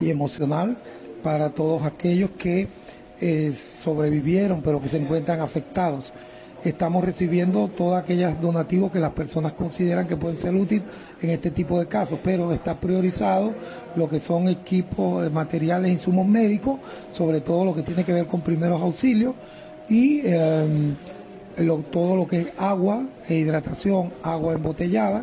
y emocional para todos aquellos que sobrevivieron pero que se encuentran afectados. Estamos recibiendo todos aquellos donativos que las personas consideran que pueden ser útiles en este tipo de casos, pero está priorizado lo que son equipos, materiales, insumos médicos, sobre todo lo que tiene que ver con primeros auxilios y todo lo que es agua e hidratación, agua embotellada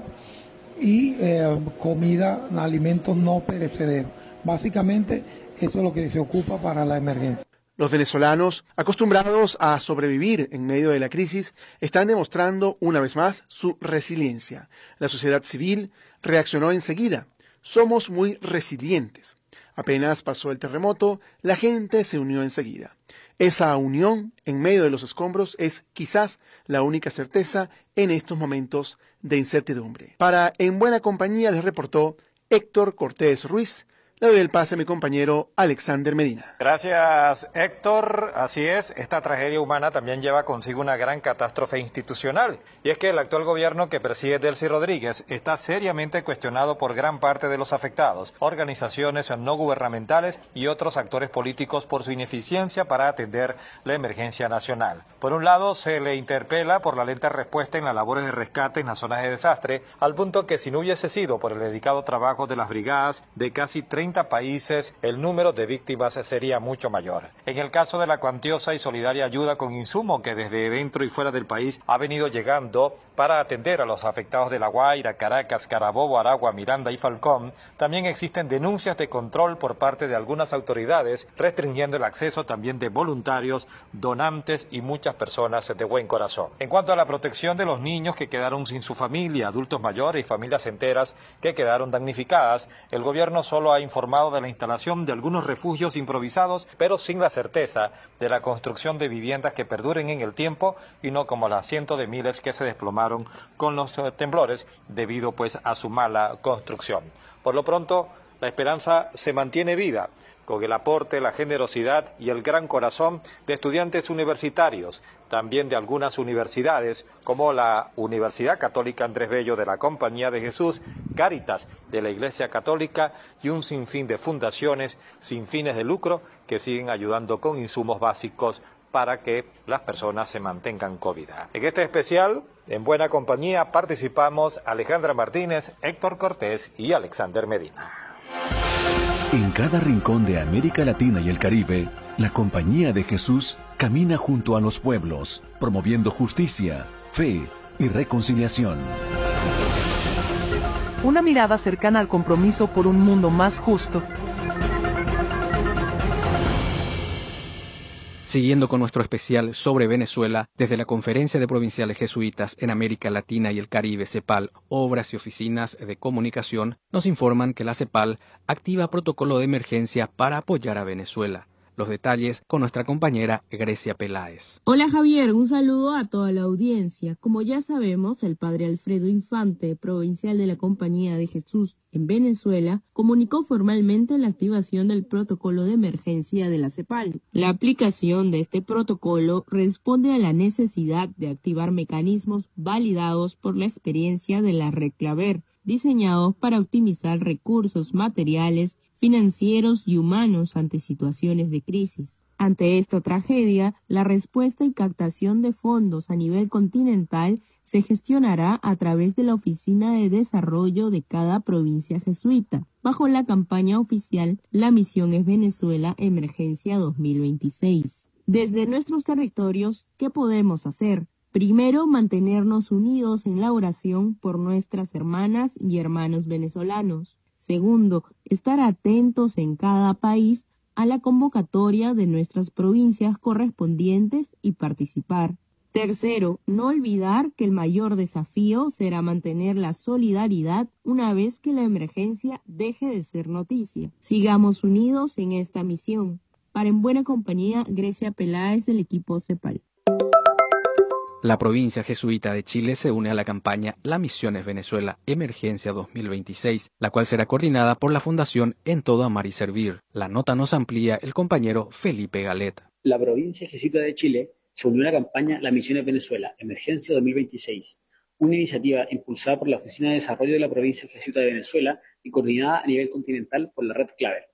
y comida, alimentos no perecederos. Básicamente eso es lo que se ocupa para la emergencia. Los venezolanos, acostumbrados a sobrevivir en medio de la crisis, están demostrando una vez más su resiliencia. La sociedad civil reaccionó enseguida. Somos muy resilientes. Apenas pasó el terremoto, la gente se unió enseguida. Esa unión en medio de los escombros es quizás la única certeza en estos momentos de incertidumbre. Para En Buena Compañía les reportó Héctor Cortés Ruiz. Le doy el pase a mi compañero Alexander Medina. Gracias, Héctor. Así es, esta tragedia humana también lleva consigo una gran catástrofe institucional. Y es que el actual gobierno que preside Delcy Rodríguez está seriamente cuestionado por gran parte de los afectados, organizaciones no gubernamentales y otros actores políticos por su ineficiencia para atender la emergencia nacional. Por un lado, se le interpela por la lenta respuesta en las labores de rescate en las zonas de desastre, al punto que si no hubiese sido por el dedicado trabajo de las brigadas de casi 30 países, el número de víctimas sería mucho mayor. En el caso de la cuantiosa y solidaria ayuda con insumo que desde dentro y fuera del país ha venido llegando para atender a los afectados de La Guaira, Caracas, Carabobo, Aragua, Miranda y Falcón, también existen denuncias de control por parte de algunas autoridades, restringiendo el acceso también de voluntarios, donantes y muchas personas de buen corazón. En cuanto a la protección de los niños que quedaron sin su familia, adultos mayores y familias enteras que quedaron damnificadas, el gobierno solo ha informado de la instalación de algunos refugios improvisados, pero sin la certeza de la construcción de viviendas que perduren en el tiempo y no como las cientos de miles que se desplomaron con los temblores debido pues a su mala construcción. Por lo pronto, la esperanza se mantiene viva con el aporte, la generosidad y el gran corazón de estudiantes universitarios, también de algunas universidades, como la Universidad Católica Andrés Bello de la Compañía de Jesús, Cáritas de la Iglesia Católica y un sinfín de fundaciones sin fines de lucro que siguen ayudando con insumos básicos para que las personas se mantengan con vida. En este especial, En Buena Compañía, participamos Alejandra Martínez, Héctor Cortés y Alexander Medina. En cada rincón de América Latina y el Caribe, la Compañía de Jesús camina junto a los pueblos, promoviendo justicia, fe y reconciliación. Una mirada cercana al compromiso por un mundo más justo. Siguiendo con nuestro especial sobre Venezuela, desde la Conferencia de Provinciales Jesuitas en América Latina y el Caribe, CEPAL, Obras y Oficinas de Comunicación, nos informan que la CEPAL activa protocolo de emergencia para apoyar a Venezuela. Los detalles con nuestra compañera Grecia Peláez. Hola Javier, un saludo a toda la audiencia. Como ya sabemos, el padre Alfredo Infante, provincial de la Compañía de Jesús en Venezuela, comunicó formalmente la activación del protocolo de emergencia de la CEPAL. La aplicación de este protocolo responde a la necesidad de activar mecanismos validados por la experiencia de la Red Claver, diseñados para optimizar recursos materiales, financieros y humanos ante situaciones de crisis. Ante esta tragedia, la respuesta y captación de fondos a nivel continental se gestionará a través de la Oficina de Desarrollo de cada provincia jesuita, bajo la campaña oficial La Misión es Venezuela Emergencia 2026. Desde nuestros territorios, ¿qué podemos hacer? Primero, mantenernos unidos en la oración por nuestras hermanas y hermanos venezolanos. Segundo, estar atentos en cada país a la convocatoria de nuestras provincias correspondientes y participar. Tercero, no olvidar que el mayor desafío será mantener la solidaridad una vez que la emergencia deje de ser noticia. Sigamos unidos en esta misión. Para En Buena Compañía, Grecia Peláez del equipo CEPAL. La provincia jesuita de Chile se une a la campaña La Misión es Venezuela Emergencia 2026, la cual será coordinada por la Fundación En Todo Amar y Servir. La nota nos amplía el compañero Felipe Galet. La provincia jesuita de Chile se unió a la campaña La Misión es Venezuela Emergencia 2026, una iniciativa impulsada por la Oficina de Desarrollo de la Provincia Jesuita de Venezuela y coordinada a nivel continental por la Red Claver.